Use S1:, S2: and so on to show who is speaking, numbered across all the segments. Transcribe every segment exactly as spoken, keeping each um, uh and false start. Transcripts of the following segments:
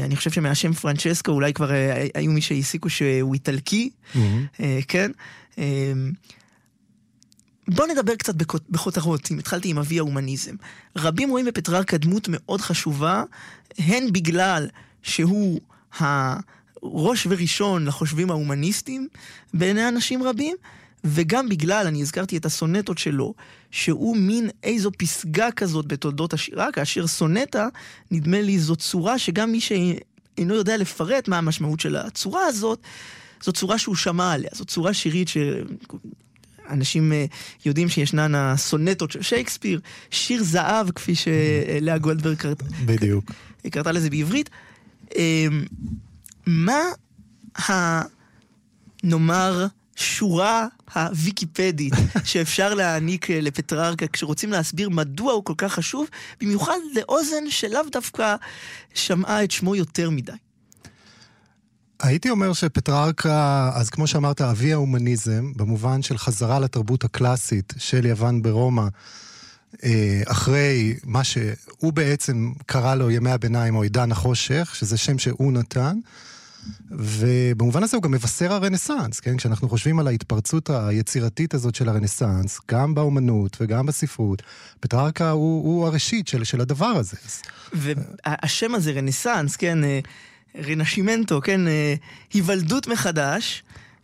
S1: אני חושב שמהשם פרנצ'סקו אולי כבר היו מי שהסיקו שהוא איטלקי, כן? בוא נדבר קצת בכותרות, אם התחלתי עם אבי ההומניזם. רבים רואים בפטרארקה דמות מאוד חשובה, הן בגלל שהוא הראש וראשון לחושבים ההומניסטים בעיני אנשים רבים, וגם בגלל, אני הזכרתי את הסונטות שלו, שהוא מין איזו פסגה כזאת בתולדות השירה, כאשר סונטה, נדמה לי, זו צורה שגם מי שאינו יודע לפרט מה המשמעות של הצורה הזאת, זו צורה שהוא שמע עליה, זו צורה שירית שאנשים יודעים שישנן הסונטות של שייקספיר, שיר זהב, כפי שלאה גולדברג קראת,
S2: בדיוק.
S1: קראת לזה בעברית. מה הנאמר שורה הוויקיפדית שאפשר להעניק לפטרארקה כשרוצים להסביר מדוע הוא כל כך חשוב, במיוחד לאוזן שלאו דווקא שמעה את שמו יותר מדי?
S2: הייתי אומר שפטרארקה, אז כמו שאמרת, אבי ההומניזם, במובן של חזרה לתרבות הקלאסית של יוון ברומא, אחרי מה שהוא בעצם קרא לו ימי הביניים או עידן החושך, שזה שם שהוא נתן, ובמובן הזה הוא גם מבשר הרנסנס, כן? כשאנחנו חושבים על ההתפרצות היצירתית הזאת של הרנסנס, גם באומנות וגם בספרות, פטרארקה הוא, הוא הראשית של, של הדבר הזה.
S1: והשם הזה, רנסנס, כן, רנשימנטו, כן, היוולדות מחדש.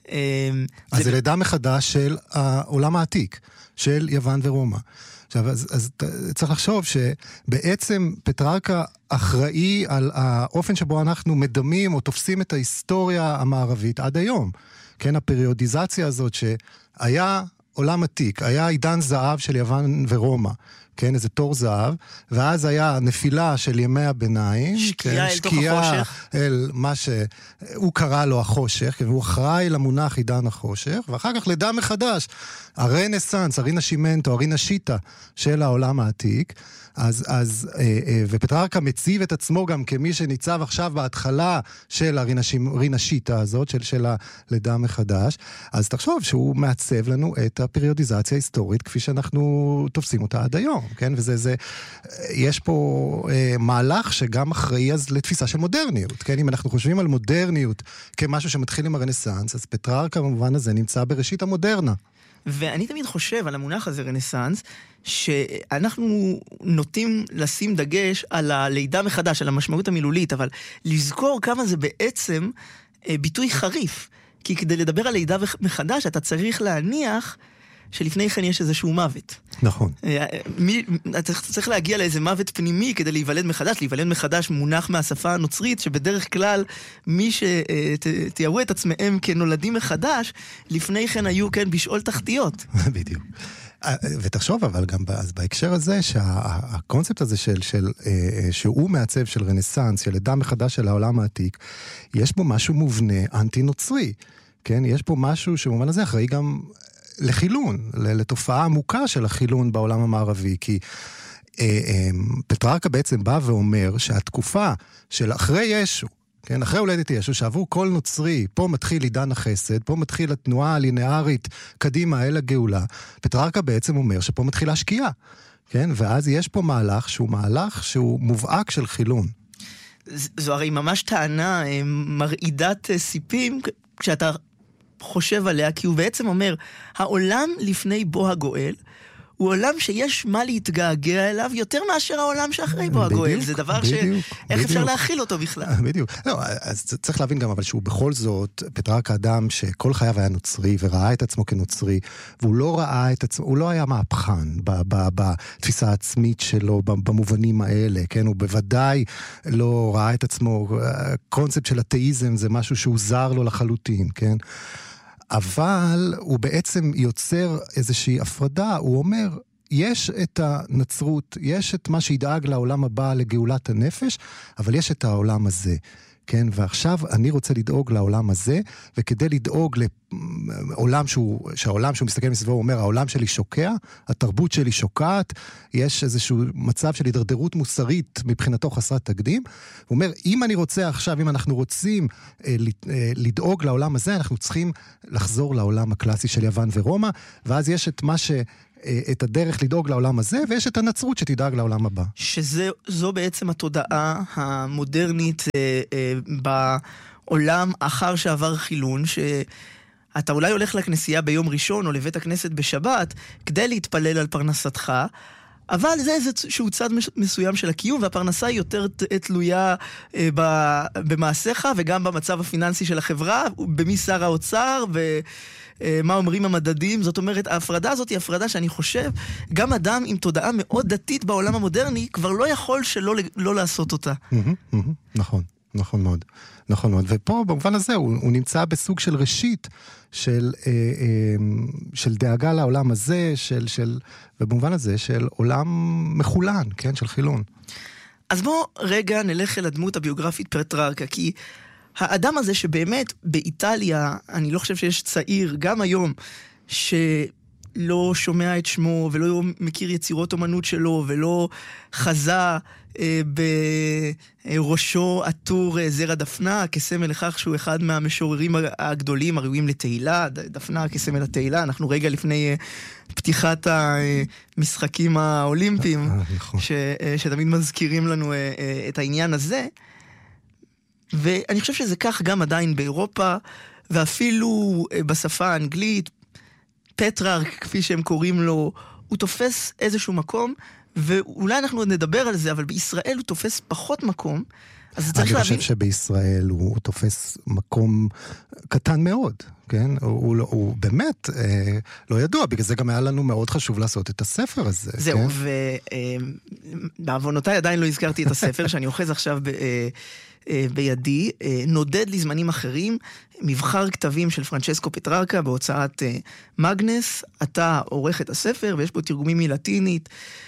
S2: אז זה לידה מחדש של העולם העתיק, של יוון ורומא. עכשיו, אז, אז צריך לחשוב שבעצם פטרארקה אחראי על האופן שבו אנחנו מדמים או תופסים את ההיסטוריה המערבית עד היום. כן, הפריודיזציה הזאת שהיה עולם עתיק, היה עידן זהב של יוון ורומא, כן, איזה תור זהב, ואז היה נפילה של ימי הביניים,
S1: שקיעה
S2: כן,
S1: אל תוך החושך.
S2: אל מה שהוא קרא לו החושך, כן, והוא אחראי למונח עידן החושך, ואחר כך לידה מחדש, הרנסנס, הרינשימנטו, הרינשיטה של העולם העתיק, אז, אז, ופטרארקה מציב את עצמו גם כמי שניצב עכשיו בהתחלה של הרינשיטה הזאת, של, של הלידה מחדש, אז תחשוב שהוא מעצב לנו את הפריודיזציה ההיסטורית, כפי שאנחנו תופסים אותה עד היום, כן? וזה, זה, יש פה אה, מהלך שגם אחראי אז לתפיסה של מודרניות, כן? אם אנחנו חושבים על מודרניות כמשהו שמתחיל עם הרנסנס, אז פטרארקה במובן הזה נמצא בראשית המודרנה.
S1: ואני תמיד חושב על המונח הזה רנסנס, שאנחנו נוטים לשים דגש על הלידה מחדש, על המשמעות המילולית, אבל לזכור כמה זה בעצם ביטוי חריף. כי כדי לדבר על לידה מחדש, אתה צריך להניח שלפני כן יש איזשהו מוות.
S2: נכון.
S1: מי, אתה צריך להגיע לאיזה מוות פנימי כדי להיוולד מחדש. להיוולד מחדש מונח מהשפה הנוצרית, שבדרך כלל מי שתיארו את עצמם כנולדים מחדש, לפני כן היו כן בשאול תחתיות.
S2: בדיוק. ותחשוב אבל גם אז בהקשר הזה שהקונספט הזה של, של שהוא מעצב של רנסנס, של לידה מחדש של העולם העתיק, יש בו משהו מובנה אנטי נוצרי, כן? יש פה משהו שבמובן הזה אחראי גם לחילון, לתופעה עמוקה של החילון בעולם המערבי, כי פטרארקה בעצם בא ואומר שהתקופה של אחרי ישו, כן, אחרי הולדת ישו, שעבור כל נוצרי, פה מתחיל עידן החסד, פה מתחיל התנועה הלינארית קדימה אל הגאולה, פטרארקה בעצם אומר שפה מתחילה שקיעה, כן, ואז יש פה מהלך שהוא מהלך שהוא מובהק של חילון.
S1: זו הרי ממש טענה מרעידת סיפים, כשאתה חושב עליה, כי הוא בעצם אומר, העולם לפני בו הגואל, הוא עולם שיש מה להתגעגע אליו יותר מאשר העולם שאחרי בו הגואל. זה דבר ש... איך אפשר להכיל אותו בכלל?
S2: בדיוק. לא, אז צריך להבין גם, אבל שהוא בכל זאת, פטרארקה אדם שכל חייו היה נוצרי, וראה את עצמו כנוצרי, והוא לא ראה את עצמו, הוא לא היה מהפכן בתפיסה העצמית שלו, במובנים האלה, כן? הוא בוודאי לא ראה את עצמו, הקונספט של התאיזם זה משהו שהוא זר לו לחלוטין, כן? אבל הוא בעצם יוצר איזושהי הפרדה, הוא אומר, יש את הנצרות, יש את מה שידאג לעולם הבא לגאולת הנפש, אבל יש את העולם הזה, כן? ועכשיו אני רוצה לדאוג לעולם הזה, וכדי לדאוג לעולם שהוא, שהעולם שהוא מסתכל מסביבו, הוא אומר, העולם שלי שוקע, התרבות שלי שוקעת, יש איזשהו מצב של הידרדרות מוסרית מבחינתו חסרת תקדים, הוא אומר, אם אני רוצה עכשיו, אם אנחנו רוצים אה, אה, לדאוג לעולם הזה, אנחנו צריכים לחזור לעולם הקלאסי של יוון ורומא, ואז יש את מה ש... את הדרך לדאוג לעולם הזה, ויש את הנצרות שתדאג לעולם הבא.
S1: שזו בעצם התודעה המודרנית אה, אה, בעולם אחר שעבר חילון, שאתה אולי הולך לכנסייה ביום ראשון או לבית הכנסת בשבת, כדי להתפלל על פרנסתך, אבל זה איזשהו צד מסוים של הקיום, והפרנסה היא יותר תלויה אה, במעשיך, וגם במצב הפיננסי של החברה, במי שר האוצר, ומה אומרים המדדים. זאת אומרת, ההפרדה הזאת היא הפרדה שאני חושב, גם אדם עם תודעה מאוד דתית בעולם המודרני, כבר לא יכול שלא לא לעשות אותה.
S2: נכון, נכון מאוד. נכון מאוד. ופה, במובן הזה, הוא, הוא נמצא בסוג של ראשית, של, אה, אה, של דאגה לעולם הזה, של, של, ובמובן הזה, של עולם מחולן, כן, של חילון.
S1: אז בוא רגע נלך אל הדמות הביוגרפית פטררקה, כי האדם הזה שבאמת באיטליה, אני לא חושב שיש צעיר, גם היום, שלא שומע את שמו, ולא מכיר יצירות אומנות שלו, ולא חזה אה, בראשו עטור אה, זרע דפנה, כסמל לכך שהוא אחד מהמשוררים הגדולים, הראויים לתהילה, דפנה כסמל התהילה. אנחנו רגע לפני אה, פתיחת המשחקים האולימפיים, ש, אה, שתמיד מזכירים לנו אה, אה, את העניין הזה. ואני חושב שזה כך גם עדיין באירופה, ואפילו בשפה האנגלית, פטררק, כפי שהם קוראים לו, הוא תופס איזשהו מקום, ואולי אנחנו עוד נדבר על זה, אבל בישראל הוא תופס פחות מקום, אז צריך
S2: להבין... אני
S1: להבין...
S2: חושב שבישראל הוא תופס מקום קטן מאוד, כן? הוא, הוא, הוא באמת אה, לא ידוע, בגלל זה גם היה לנו מאוד חשוב לעשות את הספר הזה.
S1: זהו,
S2: כן?
S1: ובעוונותיי עדיין לא הזכרתי את הספר, שאני אוחז עכשיו ב... בידי, נודד לזמנים אחרים, מבחר כתבים של פרנצ'סקו פטררקה בהוצאת מגנס. אתה עורך את הספר, ויש בו תרגומים מלטינית,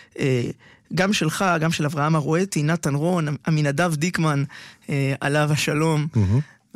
S1: גם שלך, גם של אברהם הרואטי, נתן רון, עמינדב דיקמן, עליו השלום. Mm-hmm.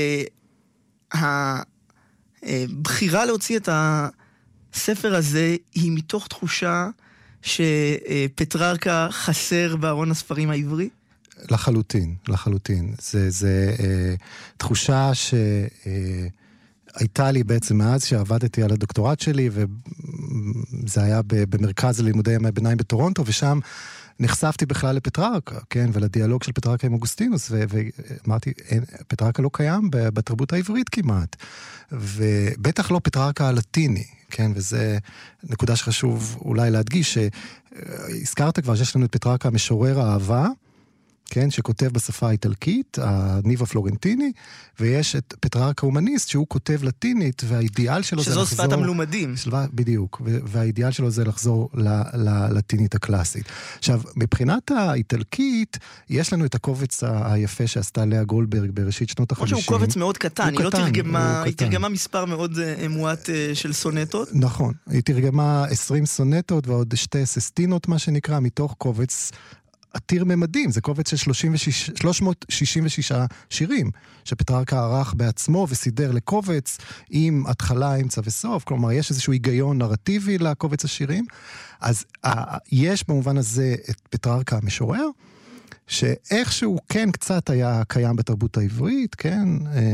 S1: והבחירה להוציא את הספר הזה היא מתוך תחושה שפטררקה חסר בארון הספרים העברי?
S2: לחלוטין, לחלוטין. זה, זה אה, תחושה שהייתה לי בעצם מאז שעבדתי על הדוקטורט שלי, וזה היה במרכז לימודי ימי ביניים בטורונטו, ושם נחשפתי בכלל לפטררקה, כן, ולדיאלוג של פטררקה עם אוגוסטינוס, ואמרתי, פטררקה לא קיים בתרבות העברית כמעט, ובטח לא פטררקה הלטיני, כן, וזה נקודה שחשוב אולי להדגיש, שהזכרת כבר שיש לנו את פטררקה המשורר האהבה, כן, שכותב בשפה האיטלקית, הניב הפלורנטיני, ויש את פטררקה הומניסט, שהוא כותב לטינית, והאידיאל שלו זה לחזור...
S1: שזו שפת המלומדים.
S2: בדיוק, והאידיאל שלו זה לחזור ללטינית הקלאסית. עכשיו, מבחינת האיטלקית, יש לנו את הקובץ היפה שעשתה לאה גולדברג בראשית שנות החמישים.
S1: הוא קובץ מאוד קטן, היא לא תרגמה, היא תרגמה מספר מאוד מועט של סונטות.
S2: נכון, היא תרגמה עשרים סונטות, ועוד שתי ססטינות, מה שנקרא, מתוך קובץ עתיר ממדים, זה קובץ של שלוש מאות שישים ושישה שירים, שפטררקה ערך בעצמו וסידר לקובץ עם התחלה, אמצע וסוף, כלומר יש איזשהו היגיון נרטיבי לקובץ השירים, אז יש במובן הזה את פטררקה המשורר, שאיכשהו כן קצת היה קיים בתרבות העברית, כן,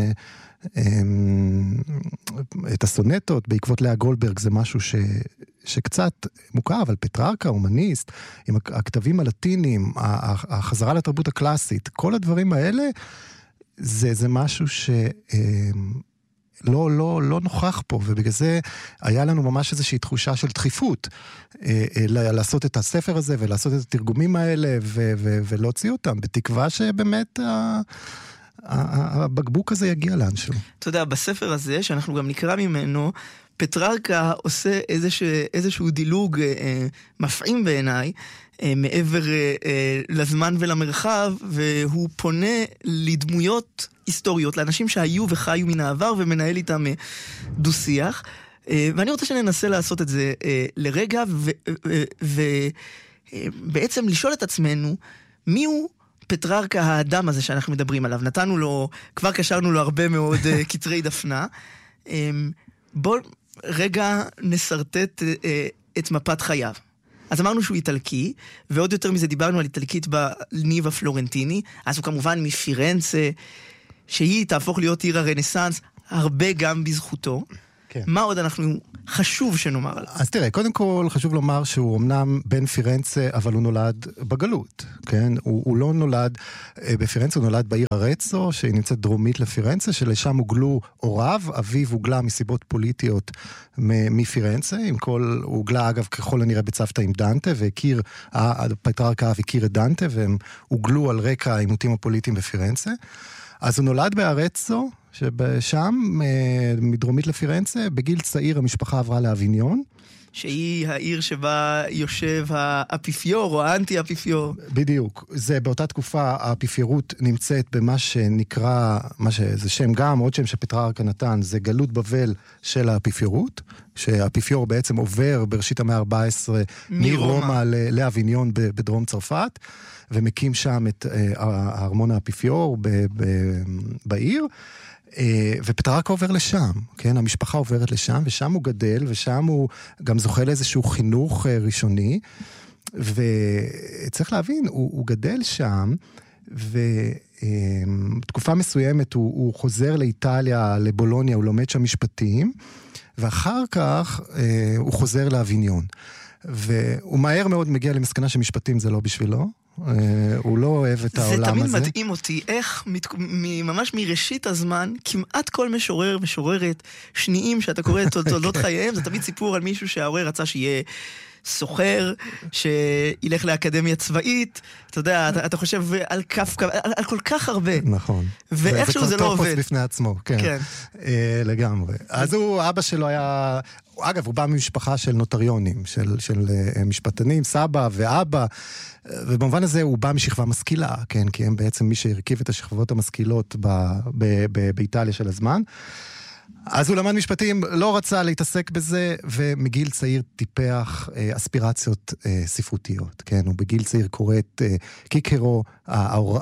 S2: את הסונטות, בעקבות לאה גולדברג זה משהו ש... שקצת מוכר, אבל פטררקה, הומניסט, עם הכתבים הלטינים, החזרה לתרבות הקלאסית, כל הדברים האלה, זה, זה משהו שלא לא, לא נוכח פה, ובגלל זה היה לנו ממש איזושהי תחושה של דחיפות, לעשות את הספר הזה, ולעשות את התרגומים האלה, ו, ו, ולהוציא אותם, בתקווה שבאמת הבקבוק הזה יגיע לאנשהו. אתה
S1: יודע, בספר הזה, שאנחנו גם נקרא ממנו, פטררקה עושה איזשה, איזשהו דילוג אה, מפעים בעיניי, אה, מעבר אה, אה, לזמן ולמרחב, והוא פונה לדמויות היסטוריות, לאנשים שהיו וחיו מן העבר, ומנהל איתם אה, דו-שיח. אה, ואני רוצה שננסה לעשות את זה אה, לרגע, ובעצם אה, לשאול את עצמנו, מי הוא פטררקה האדם הזה שאנחנו מדברים עליו? נתנו לו, כבר קשרנו לו הרבה מאוד אה, קטרי דפנה. אה, בואו רגע נסרטט אה, את מפת חייו. אז אמרנו שהוא איטלקי, ועוד יותר מזה דיברנו על איטלקית בניב הפלורנטיני, אז הוא כמובן מפירנצה, שהיא תהפוך להיות עיר הרנסנס, הרבה גם בזכותו.
S2: כן.
S1: מה עוד אנחנו חשוב שנאמר עליו?
S2: אז תראה, קודם כל חשוב לומר שהוא אמנם בן פירנצה, אבל הוא נולד בגלות, כן? הוא, הוא לא נולד בפירנצה, הוא נולד בעיר ארצו, שהיא נמצאת דרומית לפירנצה, שלשם הוגלו הוריו, אביו הוגלה מסיבות פוליטיות מפירנצה, עם כל, הוא הוגלה אגב ככל הנראה בצוותא עם דנטה, והכיר, פטררקה הכיר את דנטה, והם הוגלו על רקע העימותים הפוליטיים בפירנצה. אז הוא נולד בארצו, שבשם, מדרומית לפירנצה, בגיל צעיר המשפחה עברה לאביניון.
S1: שהיא העיר שבה יושב האפיפיור או האנטי-אפיפיור.
S2: בדיוק. זה באותה תקופה האפיפיורות נמצאת במה שנקרא, מה שזה שם גם, עוד שם שפטררקה נתן, זה גלות בבל של האפיפיורות, שהאפיפיור בעצם עובר בראשית המאה ה-ארבע עשרה מרומא לאביניון בדרום צרפת, ומקים שם את הארמון האפיפיור בעיר, ופטררקה עובר לשם, כן? המשפחה עוברת לשם, ושם הוא גדל, ושם הוא גם זוכה לאיזשהו חינוך ראשוני, וצריך להבין, הוא, הוא גדל שם, ותקופה מסוימת הוא, הוא חוזר לאיטליה, לבולוניה, הוא לומד שם משפטים, ואחר כך הוא חוזר לאביניון. והוא מהר מאוד מגיע למסקנה שמשפטים זה לא בשבילו, הוא לא אוהב את העולם הזה.
S1: זה תמיד מדהים אותי, איך ממש מראשית הזמן, כמעט כל משורר משוררת שניים שאתה קורא את תולדות חייהם, זה תמיד סיפור על מישהו שההורה רצה שיהיה סוחר, שילך לאקדמיה צבאית, אתה יודע, אתה, אתה חושב על כף, על, על כל כך הרבה.
S2: נכון.
S1: ואיכשהו זה לא עובד.
S2: זה כבר בפני עצמו, כן.
S1: כן.
S2: אה, לגמרי. אז הוא, אבא שלו היה, אגב, הוא בא ממשפחה של נוטריונים, של, של uh, משפטנים, סבא ואבא, ובמובן הזה הוא בא משכבה משכילה, כן, כי הם בעצם מי שהרכיב את השכבות המשכילות ב, ב, ב, באיטליה של הזמן. אז הוא למד משפטים, לא רצה להתעסק בזה, ומגיל צעיר טיפח אה, אספירציות אה, ספרותיות, כן? הוא בגיל צעיר קורא את אה, קיקרו, האור,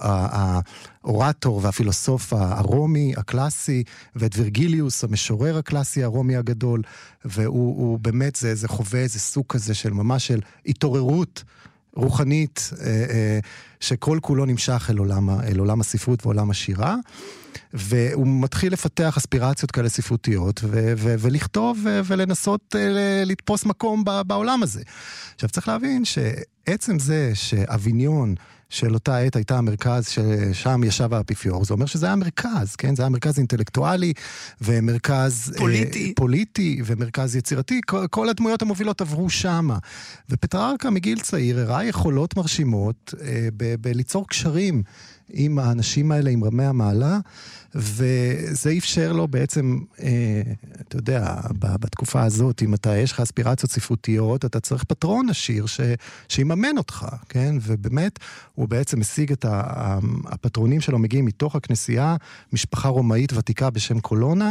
S2: האורטור והפילוסוף הרומי, הקלאסי, ואת וירגיליוס, המשורר הקלאסי הרומי הגדול, והוא באמת, זה, זה חווה איזה סוג כזה של ממש של התעוררות רוחנית, אה, אה, שכל כולו נמשך אל עולם, אל עולם הספרות ועולם השירה, והוא מתחיל לפתח אספירציות כאלה ספרותיות, ו- ו- ולכתוב ו- ולנסות ל- לתפוס מקום ב- בעולם הזה. עכשיו צריך להבין שעצם זה שאביניון של אותה עת הייתה המרכז ששם ישב האפיפיור, זה אומר שזה היה מרכז, כן? זה היה מרכז אינטלקטואלי ומרכז
S1: פוליטי,
S2: אה, פוליטי ומרכז יצירתי, כל, כל הדמויות המובילות עברו שמה. ופטררקה מגיל צעיר הראה יכולות מרשימות אה, ב- בליצור קשרים עם האנשים האלה, עם רמי המעלה, וזה אפשר לו בעצם, אה, אתה יודע, בתקופה הזאת, אם אתה, יש לך אספירציות ספרותיות, אתה צריך פטרון עשיר ש, שיממן אותך, כן? ובאמת, הוא בעצם משיג את ה, הפטרונים שלו, מגיעים מתוך הכנסייה, משפחה רומאית ותיקה בשם קולונה,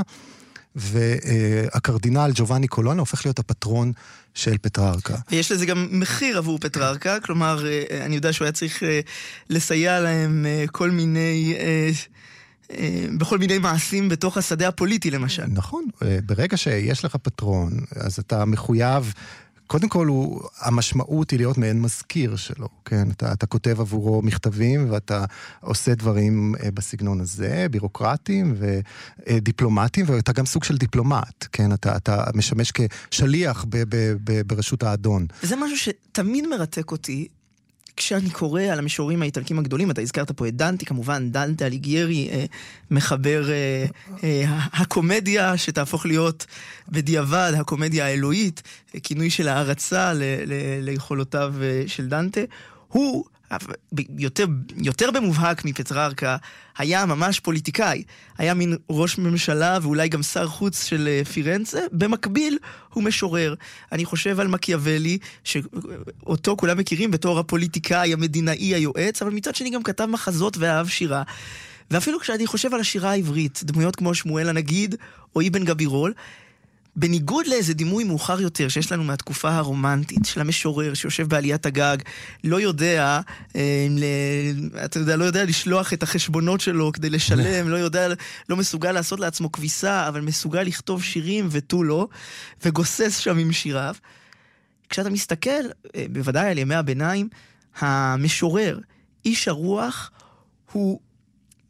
S2: והקרדינל ג'ובאני קולונה הופך להיות הפטרון של פטררקה.
S1: ויש לזה גם מחיר עבור פטררקה, כלומר, אני יודע שהוא היה צריך לסייע להם כל מיני, בכל מיני מעשים בתוך השדה הפוליטי למשל.
S2: נכון, ברגע שיש לך פטרון, אז אתה מחויב, קודם כל הוא, המשמעות היא להיות מעין מזכיר שלו, כן? אתה, אתה כותב עבורו מכתבים ואתה עושה דברים בסגנון הזה, בירוקרטיים ודיפלומטיים, ואתה גם סוג של דיפלומט, כן? אתה, אתה משמש כשליח ב, ב, ב, ברשות האדון.
S1: וזה משהו שתמיד מרתק אותי, כשאני קורא על המשוררים האיטלקים הגדולים, אתה הזכרת פה את דנטה, כמובן דנטה אליגיירי, אה, מחבר אה, אה, הקומדיה שתהפוך להיות בדיעבד, הקומדיה האלוהית, כינוי של הערצה ל, ל, ליכולותיו של דנטה. הוא יותר, יותר במובהק מפטררקה, היה ממש פוליטיקאי, היה מין ראש ממשלה ואולי גם שר חוץ של פירנצה, במקביל הוא משורר. אני חושב על מקיאוולי, שאותו כולם מכירים בתור הפוליטיקאי, המדינאי, היועץ, אבל מצד שני גם כתב מחזות ואהב שירה. ואפילו כשאני חושב על השירה העברית, דמויות כמו שמואל הנגיד או אבן גבירול, בניגוד לאיזה דימוי מאוחר יותר שיש לנו מהתקופה הרומנטית של המשורר שיושב בעליית הגג, לא יודע, אה, ל... אתה יודע, לא יודע לשלוח את החשבונות שלו כדי לשלם, לא יודע, לא מסוגל לעשות לעצמו כביסה, אבל מסוגל לכתוב שירים ותו לא, וגוסס שם עם שיריו. כשאתה מסתכל, אה, בוודאי על ימי הביניים, המשורר, איש הרוח, הוא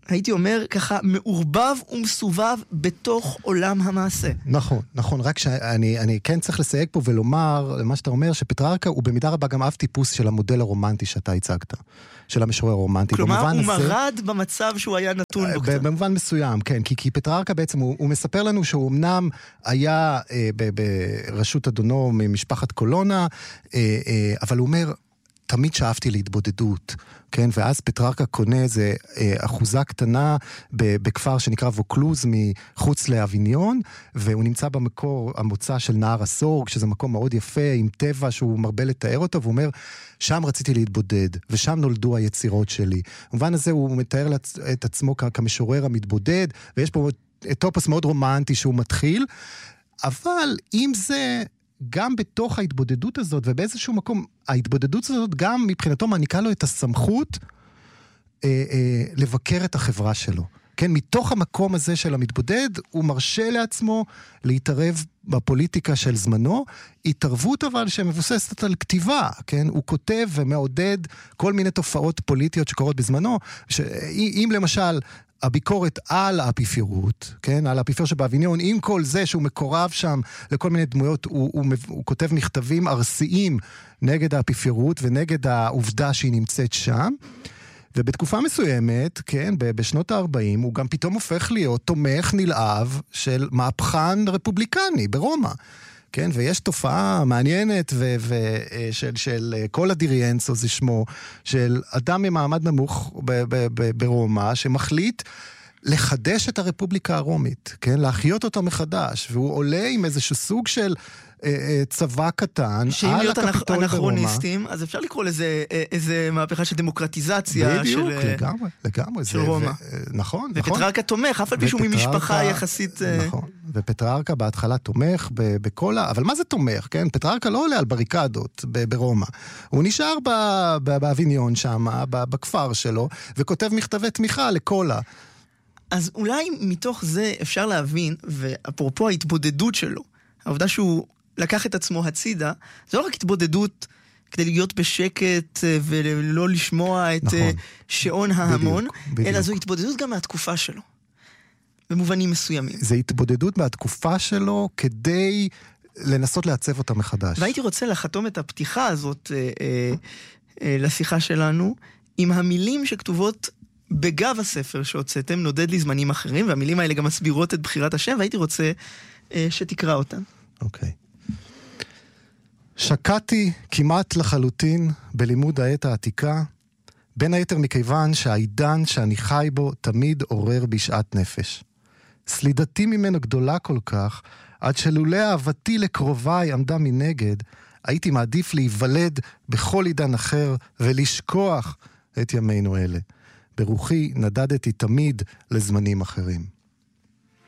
S1: הייתי אומר ככה, מעורבב ומסובב בתוך עולם המעשה.
S2: נכון, נכון, רק שאני אני כן צריך לסייג פה ולומר, למה שאתה אומר, שפטררקה הוא במידה רבה גם אב טיפוס של המודל הרומנטי שאתה הצגת, של המשורר הרומנטי.
S1: כלומר, הוא
S2: הזה,
S1: מרד במצב שהוא היה נתון בו קצת.
S2: במובן מסוים, כן, כי, כי פטררקה בעצם, הוא, הוא מספר לנו שהוא אמנם היה אה, ברשות אדונו ממשפחת קולונה, אה, אה, אבל הוא אומר, תמיד שאפתי להתבודדות, כן? ואז פטררקה קונה איזה אה, אחוזה קטנה בכפר שנקרא ווקלוז מחוץ לאביניון, והוא נמצא במקור המוצא של נהר הסורג, שזה מקום מאוד יפה, עם טבע שהוא מרבה לתאר אותו, והוא אומר, שם רציתי להתבודד, ושם נולדו היצירות שלי. במובן הזה הוא מתאר את עצמו כמשורר המתבודד, ויש פה טופוס מאוד רומנטי שהוא מתחיל, אבל עם זה, גם בתוך ההתבודדות הזאת, ובאיזשהו מקום, ההתבודדות הזאת גם מבחינתו מעניקה לו את הסמכות אה, אה, לבקר את החברה שלו. כן, מתוך המקום הזה של המתבודד, הוא מרשה לעצמו להתערב בפוליטיקה של זמנו, התערבות אבל שמבוססת על כתיבה, כן? הוא כותב ומעודד כל מיני תופעות פוליטיות שקורות בזמנו, שאם למשל הביקורת על האפיפיורות, כן? על האפיפיור שבאביניון, עם כל זה שהוא מקורב שם לכל מיני דמויות, הוא, הוא, הוא כותב מכתבים ארסיים נגד האפיפיורות ונגד העובדה שהיא נמצאת שם, ובתקופה מסוימת, כן, בשנות ה-ארבעים, הוא גם פתאום הופך להיות תומך נלהב של מהפכן רפובליקני ברומא. כן, ויש תופעה מעניינת ו- ו- של, של כל הדיריאנסו, זה שמו, של אדם ממעמד נמוך ב- ב- ב- ברומא, שמחליט לחדש את הרפובליקה הרומית, כן, להחיות אותה מחדש, והוא עולה עם איזשהו סוג של צבא קטן
S1: שאם להיות אנכרוניסטים, אז אפשר לקרוא לזה איזה מהפכה של דמוקרטיזציה.
S2: בדיוק, לגמרי, לגמרי.
S1: של רומא.
S2: נכון, נכון.
S1: ופטררקה תומך, אף על פי שהוא ממשפחה יחסית.
S2: נכון, ופטררקה בהתחלה תומך בכל ה... אבל מה זה תומך, כן? פטררקה לא עולה על בריקדות ברומא. הוא נשאר באביניון שם, בכפר שלו, וכותב מכתבי תמיכה לכל ה...
S1: אז אולי מתוך זה אפשר להבין, ואפרופו ההתבודדות שלו, העובדה שהוא לקח את עצמו הצידה, זה לא רק התבודדות כדי להיות בשקט ולא לשמוע את נכון. שעון ההמון, בדיוק, בדיוק. אלא זו התבודדות גם מהתקופה שלו, במובנים מסוימים.
S2: זה התבודדות מהתקופה שלו כדי לנסות לעצב אותה מחדש.
S1: והייתי רוצה לחתום את הפתיחה הזאת אה, אה, אה, לשיחה שלנו, עם המילים שכתובות בגב הספר שהוצאתם, נודד לי זמנים אחרים, והמילים האלה גם מסבירות את בחירת השם, והייתי רוצה אה, שתקרא אותן.
S2: אוקיי. שקעתי כמעט לחלוטין בלימוד העת העתיקה, בין היתר מכיוון שהעידן שאני חי בו תמיד עורר בשעת נפש. סלידתי ממנו גדולה כל כך, עד שלולא אהבתי לקרוביי עמדה מנגד, הייתי מעדיף להיוולד בכל עידן אחר ולשכוח את ימינו אלה. ברוחי נדדתי תמיד לזמנים אחרים.